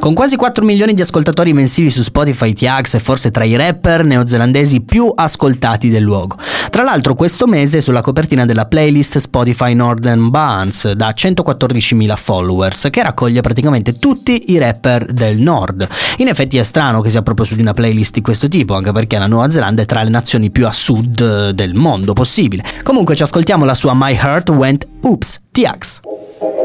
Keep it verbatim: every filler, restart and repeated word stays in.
Con quasi quattro milioni di ascoltatori mensili su Spotify, T-Ax è forse tra i rapper neozelandesi più ascoltati del luogo. Tra l'altro questo mese è sulla copertina della playlist Spotify Northern Bands da centoquattordicimila followers, che raccoglie praticamente tutti i rapper del nord. In effetti è strano che sia proprio su di una playlist di questo tipo, anche perché la Nuova Zelanda è tra le nazioni più a sud del mondo possibile. Comunque ci ascoltiamo la sua My Heart Went Oops, T-Ax.